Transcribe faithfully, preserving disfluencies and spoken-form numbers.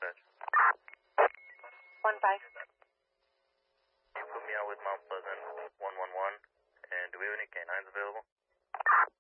dispatch. One five. You put me out with Mount Pleasant one one one, and do we have any canines available?